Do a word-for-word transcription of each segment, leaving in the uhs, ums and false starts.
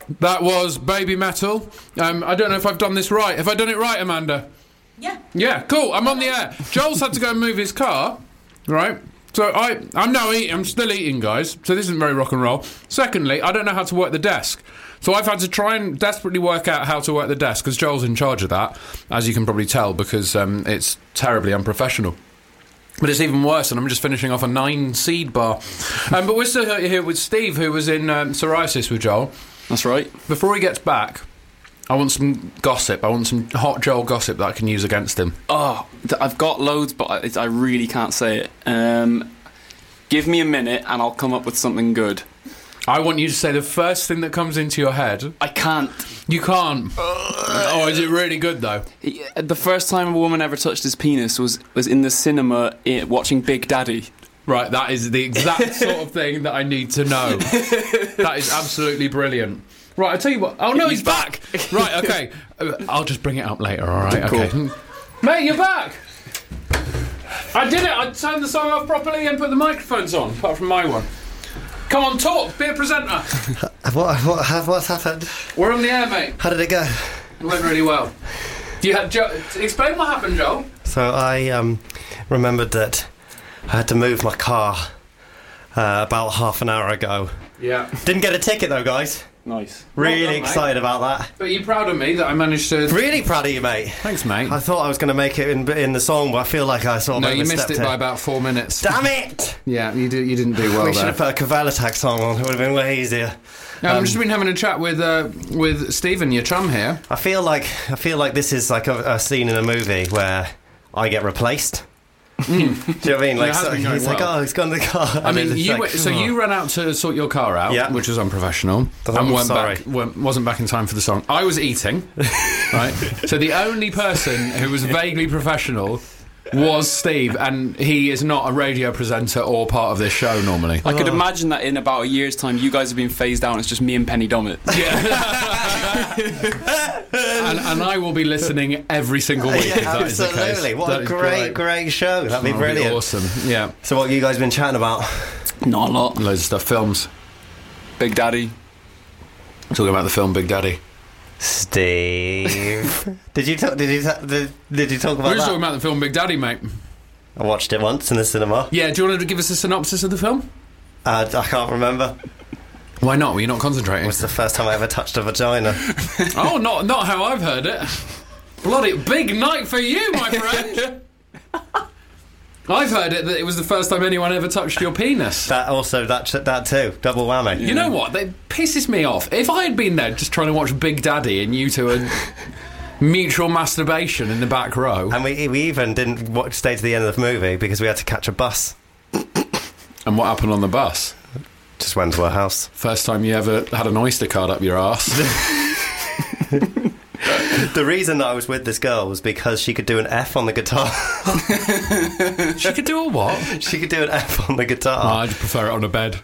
That was Baby Metal. Um, I don't know if I've done this right. Have I done it right, Amanda? Yeah. Yeah, cool. I'm on the air. Joel's had to go and move his car, right? So I, I'm now eating. I'm still eating, guys. So this isn't very rock and roll. Secondly, I don't know how to work the desk. So I've had to try and desperately work out how to work the desk because Joel's in charge of that, as you can probably tell, because um, it's terribly unprofessional. But it's even worse, and I'm just finishing off a nine seed bar. Um, but we're still here with Steve, who was in um, psoriasis with Joel. That's right. Before he gets back, I want some gossip. I want some hot Joel gossip that I can use against him. Oh, th- I've got loads, but I, I really can't say it. Um, give me a minute, and I'll come up with something good. I want you to say the first thing that comes into your head. I can't. You can't. Oh, is it really good, though? The first time a woman ever touched his penis was, was in the cinema i- watching Big Daddy. Right, that is the exact sort of thing that I need to know. That is absolutely brilliant. Right, I'll tell you what. Oh, no, he's, He's back. back. Right, okay. Uh, I'll just bring it up later, all right? Cool. Okay. Mate, you're back. I did it. I turned the song off properly and put the microphones on, apart from my one. Come on, talk. Be a presenter. What, what, have, what's happened? We're on the air, mate. How did it go? It went really well. Do you have jo- explain what happened, Joel? So I um, remembered that I had to move my car uh, about half an hour ago. Yeah. Didn't get a ticket though, guys. Nice. Really Well done, excited about that. But are you proud of me that I managed to... Really proud of you, mate. Thanks, mate. I thought I was going to make it in, in the song, but I feel like I sort of No, you overstepped missed it by about four minutes. Damn it! Yeah, you, did, you didn't do well we should there. have put a Caval Attack song on. It would have been way easier. Um, Um, I've just been having a chat with uh, with Stephen, your chum here. I feel like I feel like this is like a, a scene in a movie where I get replaced. Mm. Do you know what I mean? It Like has so, been going he's like, well. oh, he's gone to the car. I And mean, it's you like, went, so oh. you ran out to sort your car out, Yeah. which was unprofessional, I'm and weren't sorry. back, weren't, wasn't back in time for the song. I was eating, right? So the only person who was vaguely professional was Steve, and he is not a radio presenter or part of this show normally. I could imagine that in about a year's time, you guys have been phased out and it's just me and Penny Dommett. and, and I will be listening every single week Yeah, if that is the case. absolutely. What That a is great, great show. That'd be That'll brilliant. awesome. Yeah, So what have you guys been chatting about? Not a lot. loads of stuff. Films. Big Daddy. Talking about the film Big Daddy. Steve. did you talk, did you ta- did, did you talk We about were just that? talking about the film Big Daddy, mate. I watched it once in the cinema. Yeah, do you want to give us a synopsis of the film? Uh, I can't remember. Why not? Were you not concentrating? It was the first time I ever touched a vagina. Oh, not not how I've heard it. Bloody big night for you, my friend. I've heard it that it was the first time anyone ever touched your penis. That also that that too. Double whammy. You know what? That pisses me off. If I had been there just trying to watch Big Daddy and you two had mutual masturbation in the back row. And we we even didn't wa- stay to the end of the movie because we had to catch a bus. And what happened on the bus? Just went to her house. First time you ever had an Oyster card up your arse. The reason that I was with this girl was because she could do an F on the guitar. She could do a what? She could do an F on the Oh, guitar. I'd prefer it on a bed.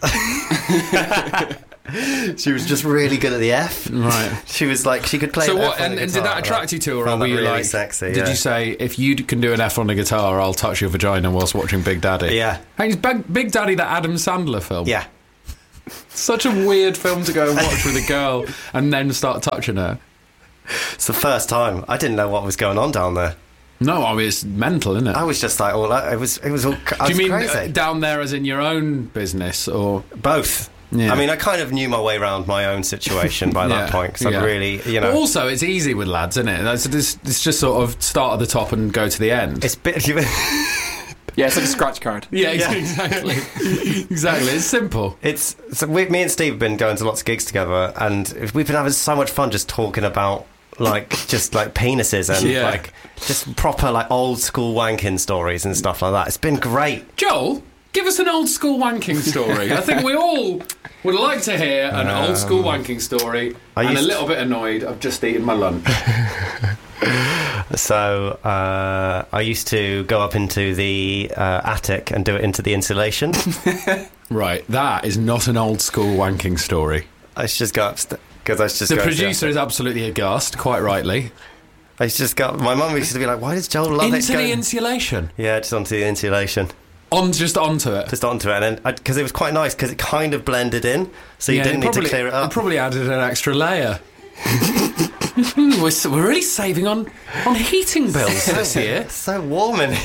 She was just really good at the F. Right. She was like, she could play So an what? F on And, the and guitar. did that attract you to her, or Found were that you really like? sexy? Did yeah. you say if you can do an F on the guitar, I'll touch your vagina whilst watching Big Daddy? Yeah. Hey, is Big, Big Daddy that Adam Sandler film? Yeah. Such a weird film to go and watch with a girl and then start touching her. It's the first time. I didn't know what was going on down there. No, I mean it's mental, isn't it? I was just like, all it was. It was all. I Do you was mean crazy. uh, down there as in your own business, or Both. Yeah. I mean, I kind of knew my way around my own situation by that Yeah, point because yeah. I'm really, you know, But also it's easy with lads, isn't it? It's, it's, it's just sort of start at the top and go to the end. it's bit. Yeah, it's like a scratch card. yeah, Yeah. exactly, exactly. It's simple. It's so we, me and Steve have been going to lots of gigs together, and we've been having so much fun just talking about like just like penises and Yeah. like just proper like old school wanking stories and stuff like that. It's been great. Joel, give us an old school wanking story. I think we all would like to hear an old school wanking story. I And a used- little bit annoyed. I've just eaten my lunch. So uh, I used to go up into the uh, attic and do it into the insulation. Right, that is not an old school wanking story. I used to just go upstairs because I used to just The go producer is absolutely aghast, quite rightly. I used to just go. My mum used to be like, "Why does Joel love it?" Into the going-" insulation. Yeah, just onto the insulation. On just onto it. Just onto it, and then because it was quite nice because it kind of blended in, so you Yeah, didn't need probably, to clear it up. It probably added an extra layer. we're, s- we're really saving on on heating bills this year. It's so warm in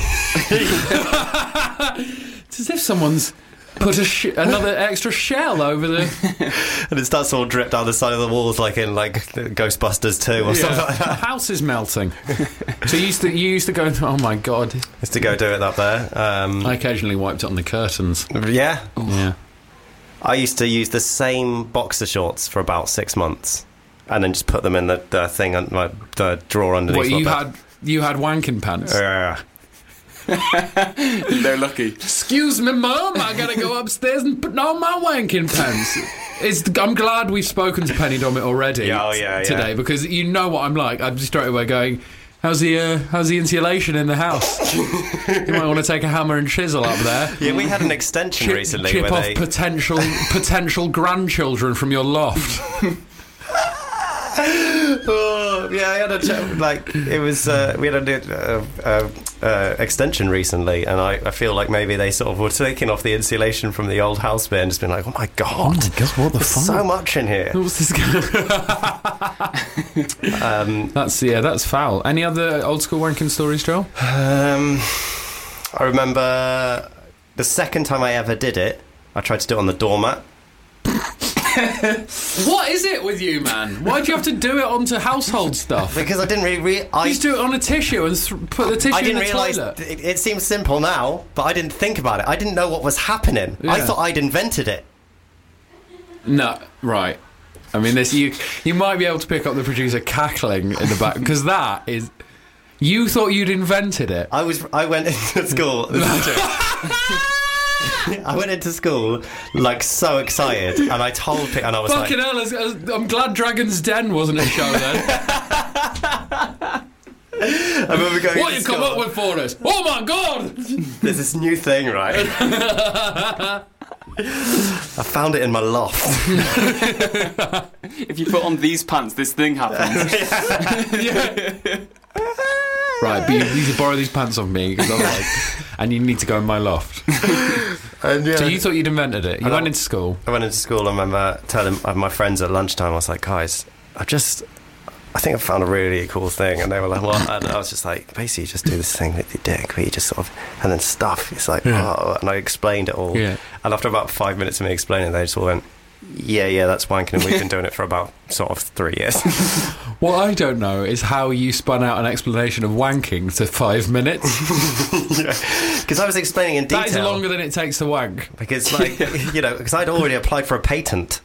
It's as if someone's put a sh- another extra shell over the. and it starts to all drip down the side of the walls, like in like Ghostbusters two or something like The that. house is melting. So you used to you used to go. Oh my god! Just to go do it up there. Um, I occasionally wiped it on the curtains. yeah, Yeah. I used to use the same boxer shorts for about six months, and then just put them in the, the thing, on my the drawer underneath. What my you bed. had? You had wanking pants. Yeah. They're lucky. Excuse me, Mum. I gotta go upstairs and put on my wanking pants. It's, I'm glad we've spoken to Penny Dommett already. Yeah, oh, yeah, yeah. today because you know what I'm like. I'm just straight away going, "How's the uh, how's the insulation in the house? You might want to take a hammer and chisel up there. Yeah, we had an extension Chip, recently chip where off they potential potential grandchildren from your loft." Oh, yeah, I had a chat, like it was. Uh, we had a uh, uh, uh, extension recently, and I, I feel like maybe they sort of were taking off the insulation from the old house bit and just been like, "Oh my god, God, what the there's so much in here." What's this? um, That's yeah, that's foul. Any other old school wanking stories, Joel? um, I remember the second time I ever did it, I tried to do it on the doormat. What is it with you, man? Why do you have to do it onto household stuff? Because I didn't really. Re- I Just do it on a tissue and th- put the tissue I didn't in the realise toilet. it, it seems simple now, but I didn't think about it. I didn't know what was happening. I Yeah. thought I'd invented it. No, right. I mean, this you you might be able to pick up the producer cackling in the back because that is. You thought you'd invented it. I was. I went into school. This is true. I went into school like so excited, and I told people, and I was Fucking like, hell! as- as- I'm glad Dragon's Den wasn't a show then. I remember going. What into you come school, up with for us? Oh my god! There's this new thing, right? I found it in my loft. If you put on these pants, this thing happens. Right, but you need to borrow these pants off me, 'cause otherwise, and you need to go in my loft. And, yeah, So you thought you'd invented it. You I went know. into school. I went into school. I remember telling my friends at lunchtime, I was like, guys, I just. I think I found a really cool thing, and they were like, "What?" And I was just like, "Basically, you just do this thing with your dick, where you just sort of, and then stuff." It's like, Yeah. oh, and I explained it all. Yeah. And after about five minutes of me explaining, they just all went, "Yeah, yeah, that's wanking," and we've been doing it for about sort of three years. What I don't know is how you spun out an explanation of wanking to five minutes. Because I was explaining in detail. That is longer than it takes to wank. Because, like, you know, because I'd already applied for a patent.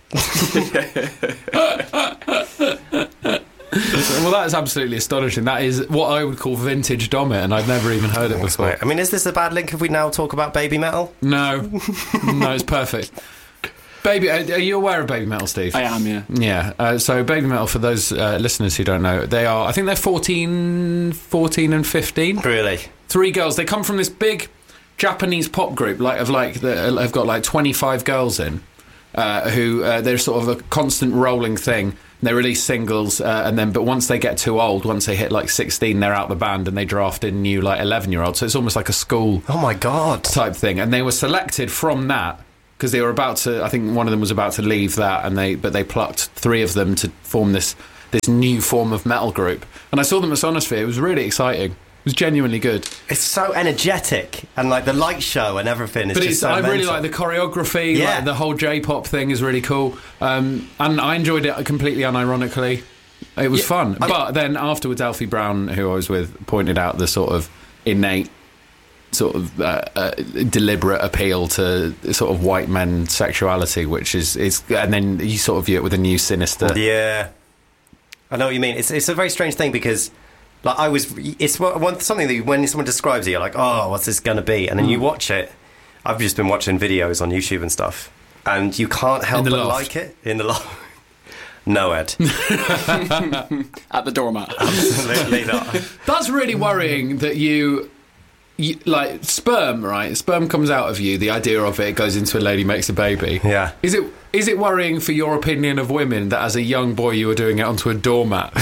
Well, that is absolutely astonishing. That is what I would call vintage Dommett, and I'd never even heard it before. I mean, is this a bad link if we now talk about baby metal? No, no, it's perfect. Baby, are are you aware of Baby Metal, Steve? I am, yeah. Yeah. Uh, so Baby Metal, for those uh, listeners who don't know, they are. I think they're fourteen, fourteen, and fifteen. Really? Three girls. They come from this big Japanese pop group, like of like the, have got like twenty-five girls in, uh, who uh, they're sort of a constant rolling thing. They release singles, uh, and then but once they get too old, once they hit like sixteen, they're out the band and they draft in new like eleven-year-olds. So it's almost like a school Oh my god. type thing. And they were selected from that because they were about to. I think one of them was about to leave that, and they but they plucked three of them to form this this new form of metal group. And I saw them at Sonosphere. It was really exciting. It was genuinely good. It's so energetic, and like the light show and everything is But just it's, so I really mental. like the choreography. Yeah. Like the whole J-pop thing is really cool, um, and I enjoyed it completely unironically. It was Yeah, fun. I- But then afterwards, Alfie Brown, who I was with, pointed out the sort of innate, sort of uh, uh, deliberate appeal to sort of white men sexuality, which is is, and then you sort of view it with a new sinister. Yeah, I know what you mean. It's it's a very strange thing because, like, I was. It's one, one- something that you, when someone describes it, you're like, oh, what's this going to be? And then you watch it. I've just been watching videos on YouTube and stuff, and you can't help In the but loft. like it in the loft. No, Ed, At the doormat. absolutely not. That's really worrying that you, you. Like sperm, right? Sperm comes out of you. The idea of it, it goes into a lady, makes a baby. Yeah. Is it is it worrying for your opinion of women that as a young boy you were doing it onto a doormat?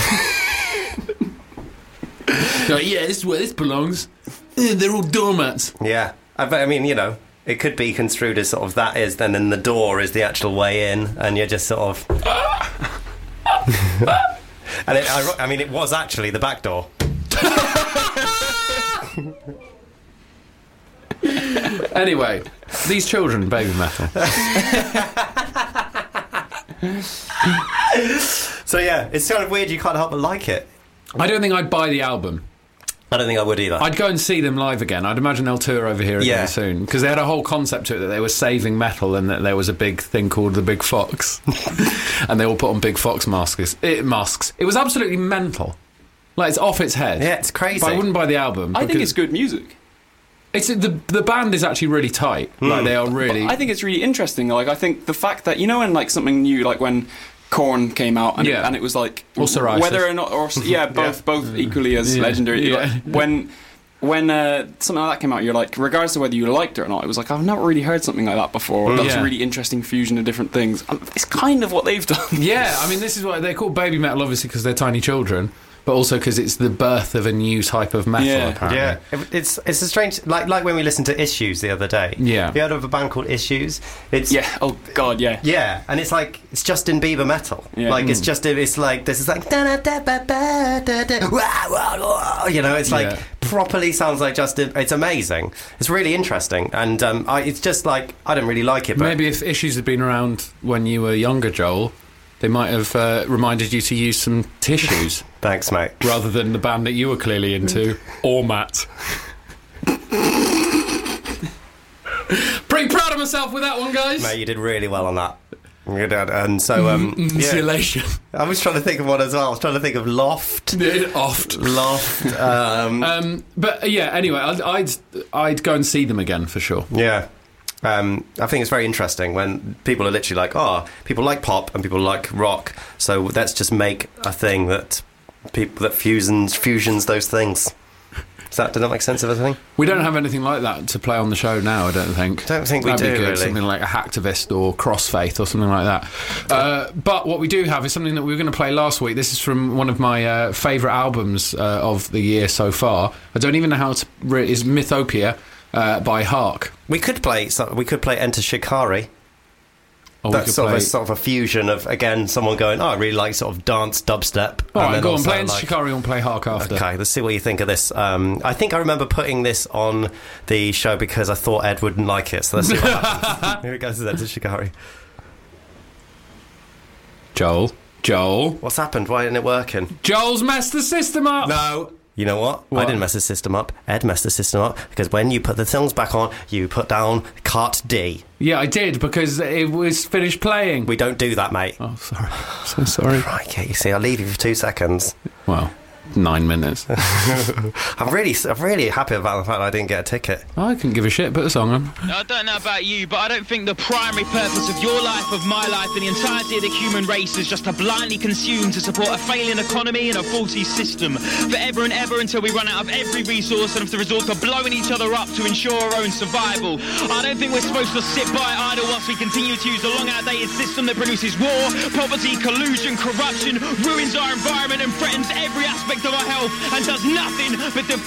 You're like, yeah, this is where this belongs. Eh, they're all doormats. Yeah. I, but, I mean, you know, it could be construed as sort of that is, then then the door is the actual way in, and you're just sort of. And it, I, I mean, it was actually the back door. Anyway, these children, baby metal. So yeah, it's kind of weird. You can't help but like it. I don't think I'd buy the album. I don't think I would either. I'd go and see them live again. I'd imagine they'll tour over here again Yeah. soon, because they had a whole concept to it that they were saving metal and that there was a big thing called the Big Fox, and they all put on Big Fox masks. It, masks. It was absolutely mental. Like, it's off its head. Yeah, it's crazy. But I wouldn't buy the album. I think because it's good music. It's the the band is actually really tight. Like, they are really. I think it's really interesting. Like, I think the fact that, you know, when like something new, like when Korn came out, and, Yeah. it, and it was like Or Psoriasis. whether or not, or yeah, both Yeah. both equally as Yeah. legendary. Yeah. Like, when when uh, something like that came out, you're like, regardless of whether you liked it or not, it was like, I've not really heard something like that before. That's Yeah. a really interesting fusion of different things. And it's kind of what they've done. Yeah, I mean, this is why they're called baby metal, obviously, because they're tiny children, but also because it's the birth of a new type of metal, Yeah. apparently. Yeah, it, it's it's a strange like like when we listened to Issues the other day. Yeah. Have you heard of a band called Issues? It's Yeah. Oh God. Yeah. yeah, and it's like it's Justin Bieber metal. Yeah. Like it's Mm. just it's like this is like da, da, da, ba, ba, da, da, wah, wah, wah, you know, it's like Yeah. properly sounds like Justin. It's amazing. It's really interesting, and um, I, it's just like I don't really like it. But Maybe if Issues had been around when you were younger, Joel, they might have uh, reminded you to use some tissues thanks, mate. rather than the band that you were clearly into, or Matt. Pretty proud of myself with that one, guys. Mate, you did really well on that. You did, and so um, yeah. Insulation. I was trying to think of one as well. I was trying to think of Loft. Oft. Loft. Um, Um, but uh, yeah, anyway, I'd, I'd I'd go and see them again for sure. Yeah. Um, I think it's very interesting when people are literally like, oh, people like pop and people like rock, so let's just make a thing that people that fusions fusions those things. Does that, does that make sense of everything? We don't have anything like that to play on the show now, I don't think. Don't think we That'd do, be good. really. Something like a Hacktivist or Crossfaith or something like that. Uh, but what we do have is something that we were going to play last week. This is from one of my uh, favourite albums uh, of the year so far. I don't even know how to... Re- is Mythopia uh, by Hark. We could play. So we could play Enter Shikari. Or we That's could sort of play... a sort of a fusion of again someone going, oh, I really like sort of dance dubstep. All and right, then go on, also play Enter like- Shikari and play Hark after. Okay, let's see what you think of this. Um, I think I remember putting this on the show because I thought Ed wouldn't like it. So let's see what happens. Here it goes, Enter Shikari. Joel. Joel. What's happened? Why isn't it working? Joel's messed the system up! No. You know what? What? I didn't mess the system up. Ed messed the system up because when you put the songs back on, you put down Cart D. Yeah, I did, because it was finished playing. We don't do that, mate. Oh, sorry. So sorry. Right, okay, you see, I'll leave you for two seconds. Well, nine minutes. I'm really, I'm really happy about the fact I didn't get a ticket. I couldn't give a shit, put the song on. I don't know about you, but I don't think the primary purpose of your life, of my life, and the entirety of the human race is just to blindly consume to support a failing economy and a faulty system forever and ever until we run out of every resource and have to resort to blowing each other up to ensure our own survival. I don't think we're supposed to sit by idle whilst we continue to use a long outdated system that produces war, poverty, collusion, corruption, ruins our environment and threatens every aspect of our health and does nothing but divide